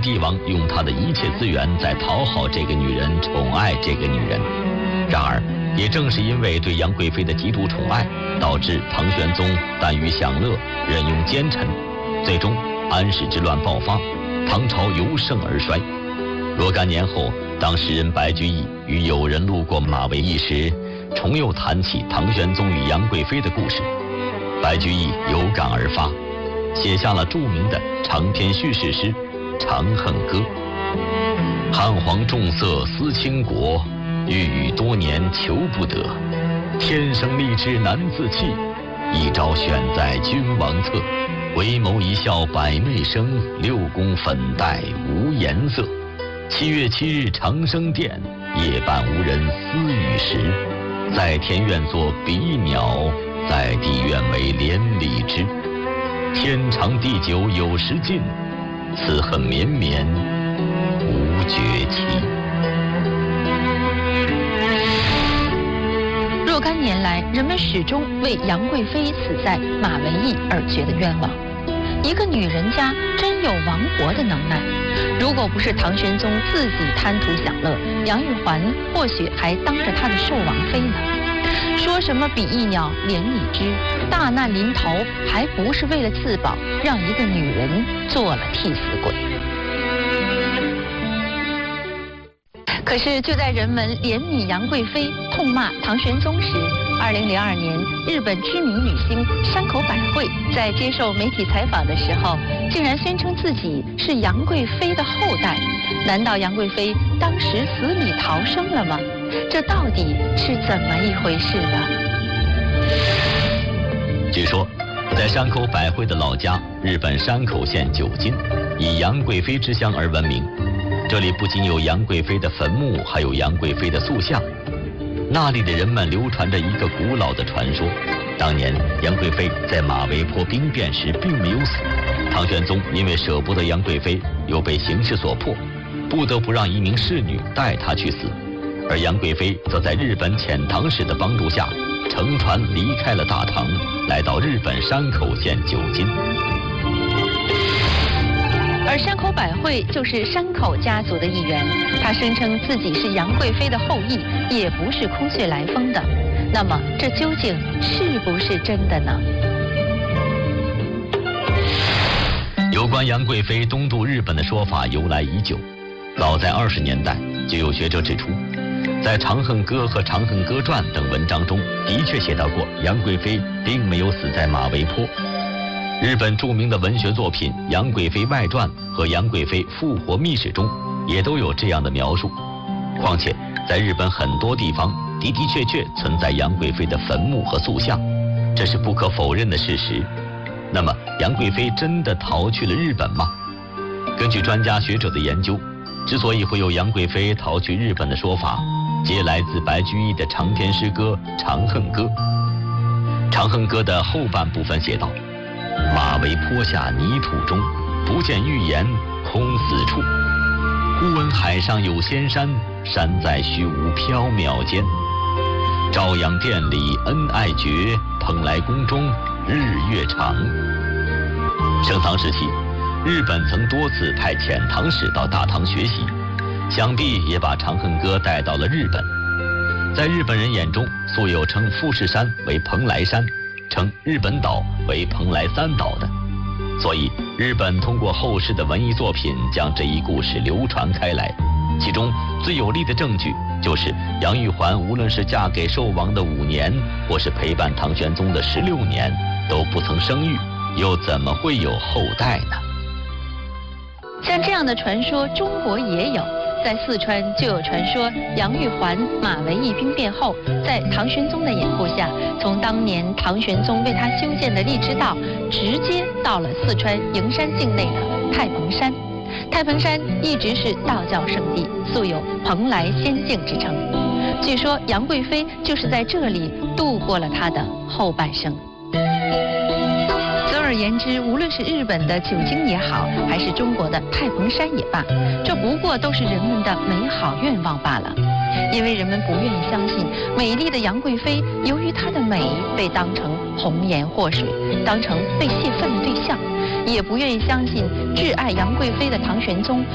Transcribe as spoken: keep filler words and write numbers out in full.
帝王用他的一切资源在讨好这个女人，宠爱这个女人。然而，也正是因为对杨贵妃的极度宠爱，导致唐玄宗耽于享乐，任用奸臣，最终安史之乱爆发，唐朝由盛而衰。若干年后，当诗人白居易与友人路过马嵬驿时，重又谈起唐玄宗与杨贵妃的故事，白居易有感而发，写下了著名的长篇叙事诗《长恨歌》：汉皇重色思倾国，御宇多年求不得。天生丽质难自弃，一朝选在君王侧。回眸一笑百媚生，六宫粉黛无颜色。七月七日长生殿，夜半无人私语时。在天愿作比翼鸟，在地愿为连理枝。天长地久有时尽，此恨绵绵无绝期。 若干年来，人们始终为杨贵妃死在马嵬驿而觉得冤枉。一个女人家真有亡国的能耐，如果不是唐玄宗自己贪图享乐，杨玉环或许还当着他的寿王妃呢。说什么比翼鸟、连理枝，大难临头还不是为了自保，让一个女人做了替死鬼。可是就在人们怜悯杨贵妃、痛骂唐玄宗时，二零零二年，日本知名女星山口百惠在接受媒体采访的时候，竟然宣称自己是杨贵妃的后代。难道杨贵妃当时死里逃生了吗？这到底是怎么一回事呢？ 据说，在山口百惠的老家日本山口县九津，以杨贵妃之乡而闻名。这里不仅有杨贵妃的坟墓，还有杨贵妃的塑像。那里的人们流传着一个古老的传说：当年杨贵妃在马嵬坡兵变时并没有死，唐玄宗因为舍不得杨贵妃，又被形势所迫，不得不让一名侍女带她去死。而杨贵妃则在日本遣唐使的帮助下，乘船离开了大唐，来到日本山口县九津。 而山口百惠就是山口家族的一员，他声称自己是杨贵妃的后裔，也不是空穴来风的。那么，这究竟是不是真的呢？ 有关杨贵妃东渡日本的说法由来已久，早在二十年代就有学者指出，在《长恨歌》和《长恨歌传》等文章中，的确写到过杨贵妃并没有死在马嵬坡。日本著名的文学作品《杨贵妃外传》和《杨贵妃复活秘史》中也都有这样的描述。况且，在日本很多地方的的确确存在杨贵妃的坟墓和塑像，这是不可否认的事实。那么，杨贵妃真的逃去了日本吗？根据专家学者的研究，之所以会有杨贵妃逃去日本的说法，皆来自白居易的长篇诗歌《长恨歌》。《长恨歌》的后半部分写道：马嵬坡下泥土中，不见玉颜空死处。忽闻海上有仙山，山在虚无缥缈间。朝阳殿里恩爱绝，蓬莱宫中日月长。盛唐时期，日本曾多次派遣唐使到大唐学习，想必也把《长恨歌》带到了日本。在日本人眼中，素有称富士山为蓬莱山，称日本岛为蓬莱三岛的，所以日本通过后世的文艺作品将这一故事流传开来。其中最有力的证据就是杨玉环无论是嫁给寿王的五年，或是陪伴唐玄宗的十六年，都不曾生育，又怎么会有后代呢？ 像这样的传说，中国也有。在四川就有传说，杨玉环马嵬驿兵变后，在唐玄宗的掩护下，从当年唐玄宗为他修建的荔枝道，直接到了四川营山境内的太蓬山。太蓬山一直是道教圣地，素有蓬莱仙境之称。据说杨贵妃就是在这里度过了她的后半生。总而言之，无论是日本的九津也好，还是中国的太蓬山也罢，这不过都是人们的美好愿望罢了。因为人们不愿意相信，美丽的杨贵妃由于她的美被当成红颜祸水，当成被泄愤的对象，也不愿意相信挚爱杨贵妃的唐玄宗